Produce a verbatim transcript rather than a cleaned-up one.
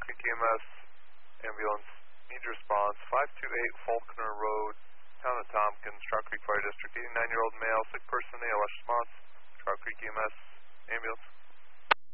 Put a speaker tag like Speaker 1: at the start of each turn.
Speaker 1: Creek E M S ambulance, need response, five two eight Faulkner Road, Town of Tompkins, Trout Creek Fire District, eighty-nine-year-old male, sick person, A L S response, Trout Creek E M S ambulance.